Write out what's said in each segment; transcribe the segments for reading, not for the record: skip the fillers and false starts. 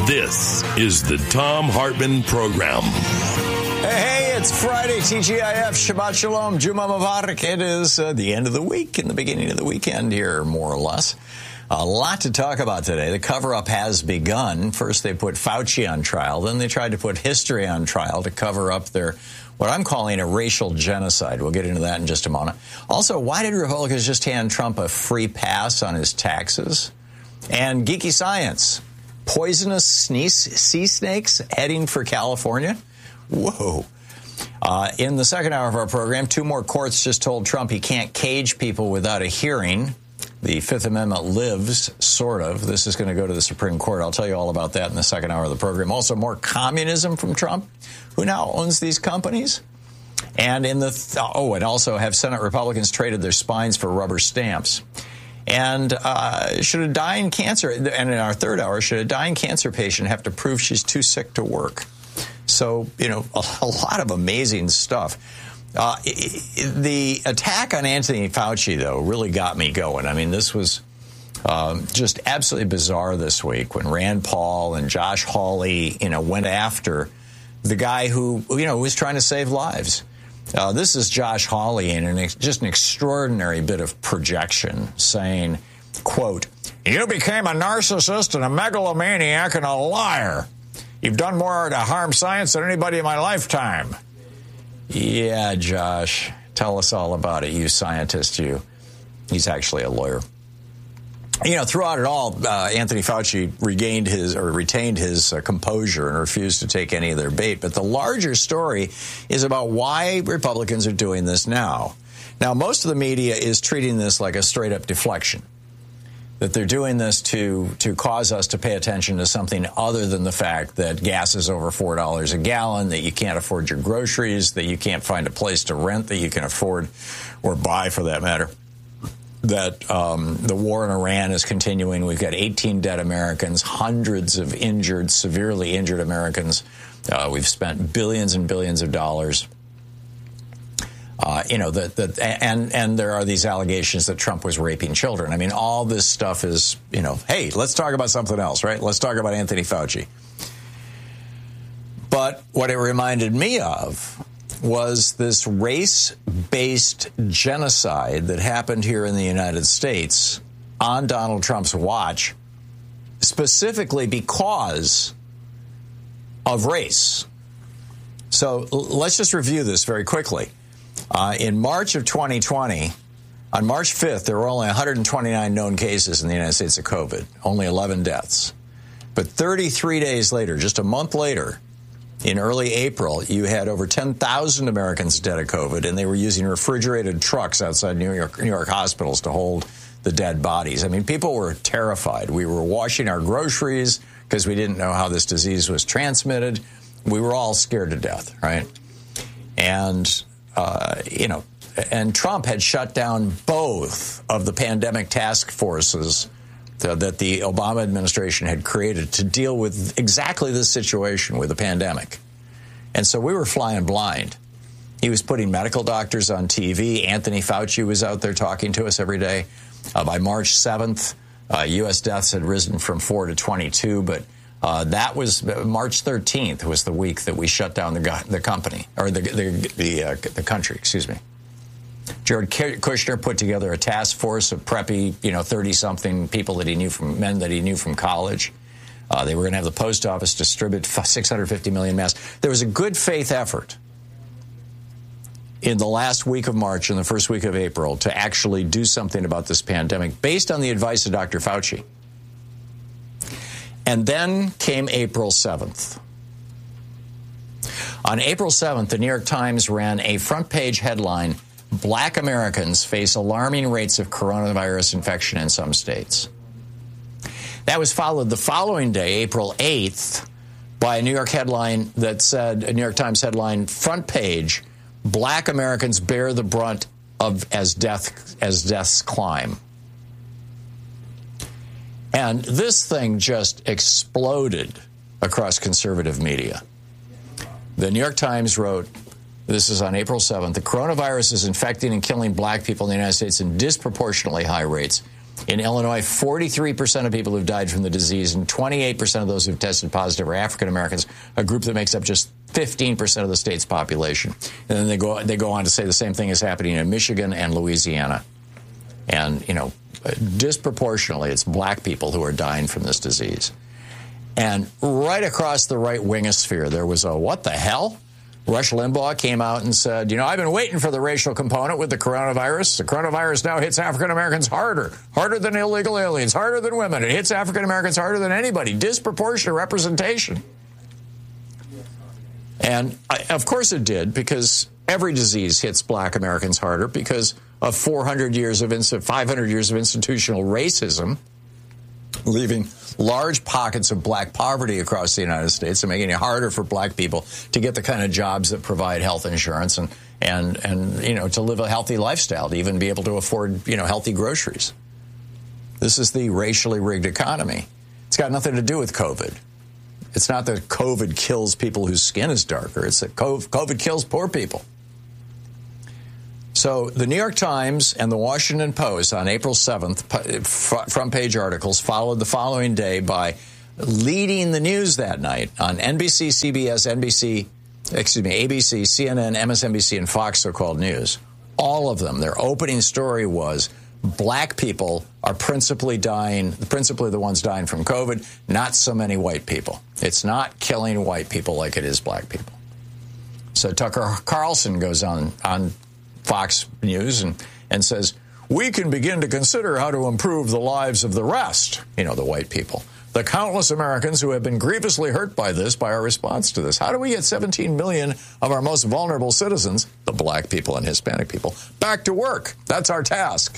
This is the Thom Hartmann Program. Hey, it's Friday, TGIF, Shabbat Shalom, Juma Mubarak. It is the end of the week and the beginning of the weekend here, more or less. A lot to talk about today. The cover-up has begun. First, they put Fauci on trial. Then they tried to put history on trial to cover up their, what I'm calling a racial genocide. We'll get into that in just a moment. Also, why did Republicans just hand Trump a free pass on his taxes? And geeky science. Poisonous sea snakes heading for California? Whoa. In the second hour of our program, two more courts just told Trump he can't cage people without a hearing. The Fifth Amendment lives, sort of. This is going to go to the Supreme Court. I'll tell you all about that in the second hour of the program. Also, more communism from Trump, who now owns these companies. And and also have Senate Republicans traded their spines for rubber stamps. And should a dying cancer, and in our third hour, should a dying cancer patient have to prove she's too sick to work? So, a lot of amazing stuff. The attack on Anthony Fauci, though, really got me going. I mean, this was just absolutely bizarre this week when Rand Paul and Josh Hawley, went after the guy who, was trying to save lives. This is Josh Hawley in just an extraordinary bit of projection saying, quote, "You became a narcissist and a megalomaniac and a liar. You've done more to harm science than anybody in my lifetime." Yeah, Josh, tell us all about it, you scientist, you. He's actually a lawyer. Throughout it all, Anthony Fauci retained his composure and refused to take any of their bait. But the larger story is about why Republicans are doing this now. Now, most of the media is treating this like a straight-up deflection, that they're doing this to cause us to pay attention to something other than the fact that gas is over $4 a gallon, that you can't afford your groceries, that you can't find a place to rent that you can afford or buy, for that matter. That the war in Iran is continuing. We've got 18 dead Americans, hundreds of injured, severely injured Americans. We've spent billions and billions of dollars. And there are these allegations that Trump was raping children. I mean, all this stuff is, hey, let's talk about something else, right? Let's talk about Anthony Fauci. But what it reminded me of was this race-based genocide that happened here in the United States on Donald Trump's watch, specifically because of race. So let's just review this very quickly. In March of 2020, on March 5th, there were only 129 known cases in the United States of COVID, only 11 deaths. But 33 days later, just a month later, in early April, you had over 10,000 Americans dead of COVID, and they were using refrigerated trucks outside New York hospitals to hold the dead bodies. I mean, people were terrified. We were washing our groceries because we didn't know how this disease was transmitted. We were all scared to death, right? And, and Trump had shut down both of the pandemic task forces that the Obama administration had created to deal with exactly this situation with the pandemic. And so we were flying blind. He was putting medical doctors on TV. Anthony Fauci was out there talking to us every day. By March 7th, U.S. deaths had risen from 4 to 22, but that was March 13th was the week that we shut down the company, or the country, excuse me. Jared Kushner put together a task force of preppy, 30-something people that he knew from college. They were going to have the post office distribute 650 million masks. There was a good faith effort in the last week of March and the first week of April to actually do something about this pandemic based on the advice of Dr. Fauci. And then came April 7th. On April 7th, the New York Times ran a front-page headline, "Black Americans face alarming rates of coronavirus infection in some states." That was followed the following day, April 8th, by a New York headline that said, a New York Times headline, front page, "Black Americans bear the brunt of as deaths climb." And this thing just exploded across conservative media. The New York Times wrote, this is on April 7th, "The coronavirus is infecting and killing black people in the United States in disproportionately high rates. In Illinois, 43% of people who've died from the disease and 28% of those who've tested positive are African Americans, a group that makes up just 15% of the state's population. And then they go on to say the same thing is happening in Michigan and Louisiana. And, disproportionately, it's black people who are dying from this disease. And right across the right wingosphere, there was a what the hell? Rush Limbaugh came out and said, I've been waiting for the racial component with the coronavirus. The coronavirus now hits African Americans harder than illegal aliens, harder than women. It hits African Americans harder than anybody. Disproportionate representation. And of course it did, because every disease hits black Americans harder because of 500 years of institutional racism, leaving large pockets of black poverty across the United States and making it harder for black people to get the kind of jobs that provide health insurance and to live a healthy lifestyle, to even be able to afford, healthy groceries. This is the racially rigged economy. It's got nothing to do with COVID. It's not that COVID kills people whose skin is darker. It's that COVID kills poor people. So the New York Times and the Washington Post on April 7th, front page articles, followed the following day by leading the news that night on NBC, CBS, ABC, CNN, MSNBC, and Fox so-called news. All of them, their opening story was black people are principally the ones dying from COVID, not so many white people. It's not killing white people like it is black people. So Tucker Carlson goes on Fox News and says, we can begin to consider how to improve the lives of the rest, the white people, the countless Americans who have been grievously hurt by our response to this. How do we get 17 million of our most vulnerable citizens, the black people and Hispanic people, back to work? That's our task.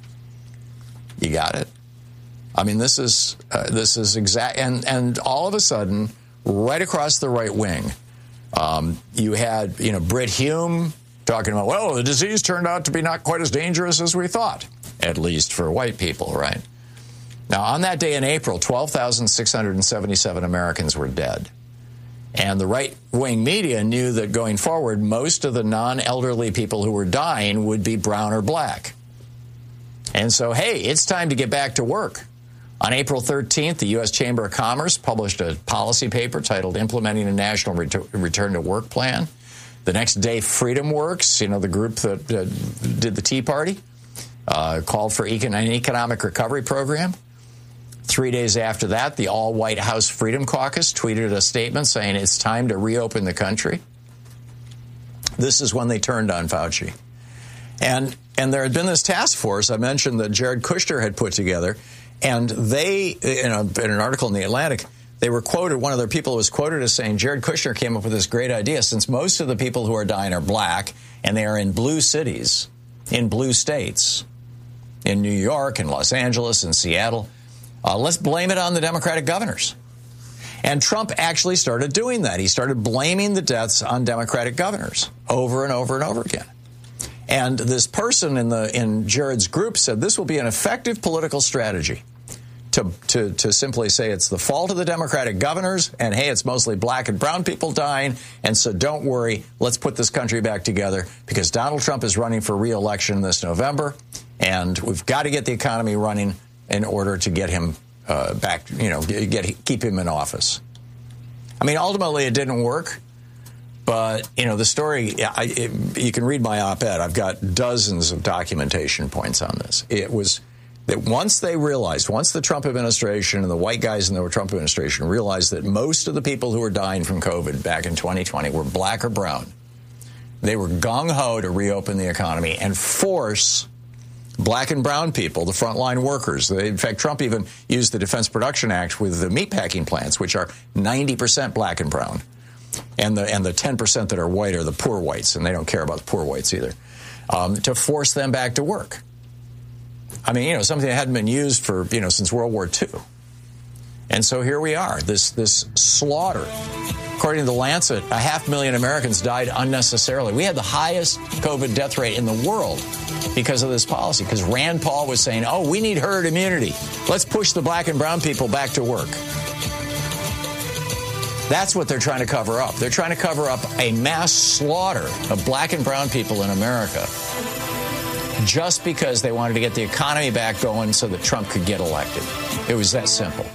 You got it? I mean, this is exact. And all of a sudden, right across the right wing, you had, Brit Hume talking about, well, the disease turned out to be not quite as dangerous as we thought, at least for white people, right? Now, on that day in April, 12,677 Americans were dead. And the right-wing media knew that going forward, most of the non-elderly people who were dying would be brown or black. And so, hey, it's time to get back to work. On April 13th, the U.S. Chamber of Commerce published a policy paper titled Implementing a National Return to Work Plan. The next day, Freedom Works, the group that did the Tea Party, called for an economic recovery program. 3 days after that, the all-White House Freedom Caucus tweeted a statement saying it's time to reopen the country. This is when they turned on Fauci. And there had been this task force I mentioned that Jared Kushner had put together, and they, in an article in The Atlantic, they were quoted, one of their people was quoted as saying, Jared Kushner came up with this great idea. Since most of the people who are dying are black, and they are in blue cities, in blue states, in New York and Los Angeles and Seattle, let's blame it on the Democratic governors. And Trump actually started doing that. He started blaming the deaths on Democratic governors over and over and over again. And this person in Jared's group said this will be an effective political strategy to simply say it's the fault of the Democratic governors, and hey, it's mostly black and brown people dying, and so don't worry, let's put this country back together because Donald Trump is running for re-election this November, and we've got to get the economy running in order to get him back, keep him in office. I mean, ultimately it didn't work. But, the story, you can read my op-ed. I've got dozens of documentation points on this. It was that once the Trump administration and the white guys in the Trump administration realized that most of the people who were dying from COVID back in 2020 were black or brown, they were gung-ho to reopen the economy and force black and brown people, the frontline workers. In fact, Trump even used the Defense Production Act with the meatpacking plants, which are 90% black and brown. And the 10% that are white are the poor whites, and they don't care about the poor whites either, to force them back to work. I mean, something that hadn't been used for, since World War II. And so here we are, this slaughter. According to The Lancet, 500,000 Americans died unnecessarily. We had the highest COVID death rate in the world because of this policy, because Rand Paul was saying, we need herd immunity. Let's push the black and brown people back to work. That's what they're trying to cover up. They're trying to cover up a mass slaughter of black and brown people in America. just because they wanted to get the economy back going so that Trump could get elected. It was that simple.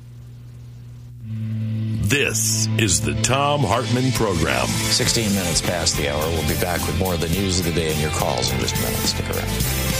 This is the Thom Hartmann Program. 16 minutes past the hour. We'll be back with more of the news of the day and your calls in just a minute. Stick around.